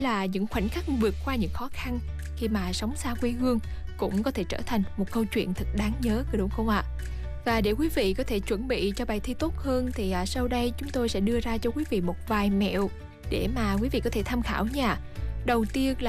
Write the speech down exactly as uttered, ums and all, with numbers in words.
là những khoảnh khắc vượt qua những khó khăn khi mà sống xa quê hương cũng có thể trở thành một câu chuyện thật đáng nhớ, đúng không ạ? Và để quý vị có thể chuẩn bị cho bài thi tốt hơn thì à, sau đây chúng tôi sẽ đưa ra cho quý vị một vài mẹo để mà quý vị có thể tham khảo nha. Đầu tiên là